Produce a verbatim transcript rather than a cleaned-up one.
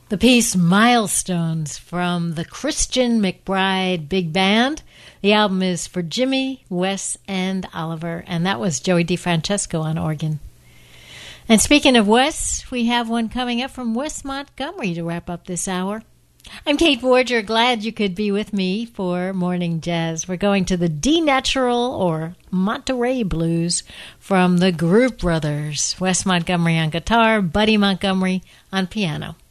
The piece Milestones from the Christian McBride Big Band. The album is for Jimmy, Wes, and Oliver, and that was Joey DeFrancesco on organ. And speaking of Wes, we have one coming up from Wes Montgomery to wrap up this hour. I'm Kate Borger, glad you could be with me for Morning Jazz. We're going to the D Natural or Monterey Blues from the Group Brothers. Wes Montgomery on guitar, Buddy Montgomery on piano.